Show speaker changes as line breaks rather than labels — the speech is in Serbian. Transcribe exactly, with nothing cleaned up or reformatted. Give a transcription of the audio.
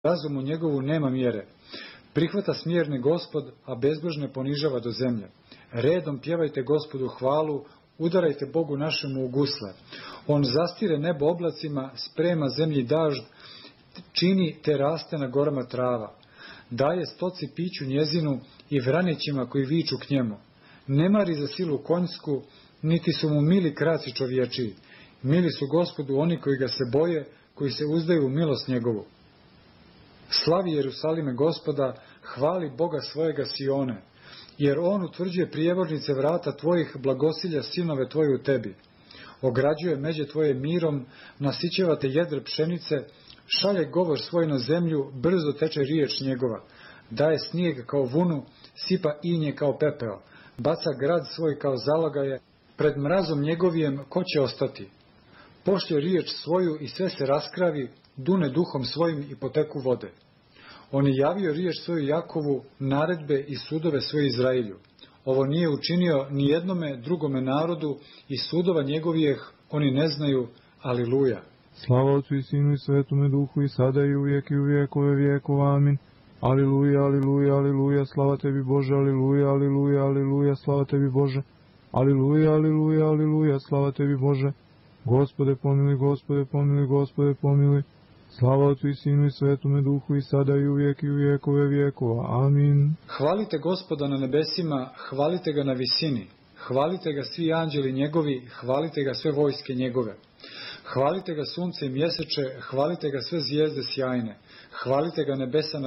razumu njegovu nema mjere. Prihvata smjerne Gospod, a bezbožne ponižava do zemlje. Redom pjevajte Gospodu hvalu, udarajte Bogu našemu u gusle. On zastire nebo oblacima, sprema zemlji dažd, čini te raste na gorama trava. Daje stoci piću njezinu i vranićima koji viču k njemu. Ne mari za silu konjsku, niti su mu mili kraci čovječiji. Mili su Gospodu oni koji ga se boje, koji se uzdaju u milost njegovu. Slavi Jerusalime Gospoda, hvali Boga svojega Sione, jer on utvrđuje prijevornice vrata tvojih, blagosilja sinove tvoje u tebi. Ograđuje međe tvoje mirom, nasićeva te jedre pšenice, šalje govor svoj na zemlju, brzo teče riječ njegova. Daje snijeg kao vunu, sipa inje kao pepeo, baca grad svoj kao zalagaje, pred mrazom njegovijem ko će ostati? Pošlje riječ svoju i sve se raskravi, dune duhom svojim i poteku vode. On je javio riječ svoju Jakovu, naredbe i sudove svoje Izraelju. Ovo nije učinio ni jednome drugome narodu i sudova njegovijeh oni ne znaju, aliluja.
Slava Otcu i Sinu i Svetome Duhu i sada i uvijek i u vijekove vijekova, amin. Aliluja, aliluja, aliluja, slava tebi Bože, aliluja, aliluja, aliluja, slava tebi Bože. Aliluja, aliluja, aliluja, slava tebi Bože. Gospode pomiluj, Gospode pomiluj, Gospode pomiluj. Slava Otcu i Sinu i Svetome Duhu i sada i uvijek i u vijekove vijekova. Amin.
Hvalite Gospoda na nebesima, hvalite ga na visini. Hvalite ga svi anđeli njegovi, hvalite ga sve vojske njegove. Hvalite ga sunce i mjeseče, hvalite ga sve zvijezde sjajne. Hvalite ga nebesa na